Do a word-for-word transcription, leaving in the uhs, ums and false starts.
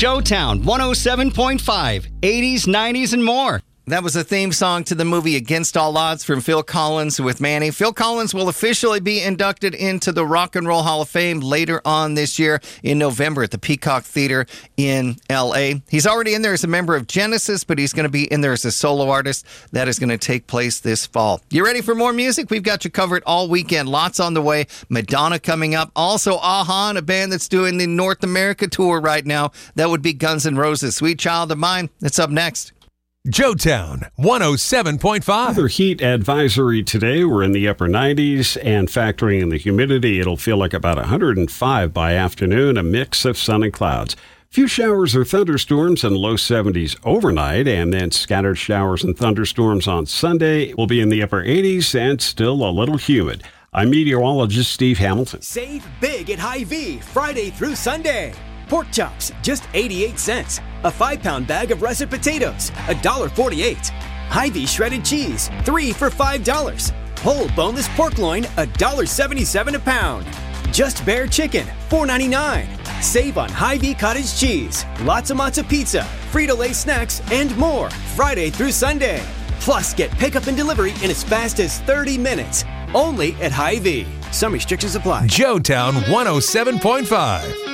Joetown one oh seven point five, eighties, nineties, and more. That was a theme song to the movie Against All Odds from Phil Collins with Manny. Phil Collins will officially be inducted into the Rock and Roll Hall of Fame later on this year in November at the Peacock Theater in L A. He's already in there as a member of Genesis, but he's going to be in there as a solo artist. That is going to take place this fall. You ready for more music? We've got you covered all weekend. Lots on the way. Madonna coming up. Also, a-ha, a band that's doing the North America tour right now. That would be Guns N' Roses. Sweet Child of Mine. That's up next. Joetown one oh seven point five. Another heat advisory today. We're in the upper nineties, and factoring in the humidity, it'll feel like about one hundred five by afternoon, a mix of sun and clouds. Few showers or thunderstorms in low seventies overnight, and then scattered showers and thunderstorms on Sunday. Will be in the upper eighties and still a little humid. I'm meteorologist Steve Hamilton. Save big at Hy-Vee Friday through Sunday. Pork chops, just eighty-eight cents. A five-pound bag of russet potatoes, one dollar forty-eight. Hy-Vee shredded cheese, three for five dollars. Whole boneless pork loin, one dollar seventy-seven a pound. Just Bear chicken, four ninety-nine. Save on Hy-Vee cottage cheese, lots of matzo pizza, Frito-Lay snacks, and more Friday through Sunday. Plus, get pickup and delivery in as fast as thirty minutes. Only at Hy-Vee. Some restrictions apply. Joetown one oh seven point five.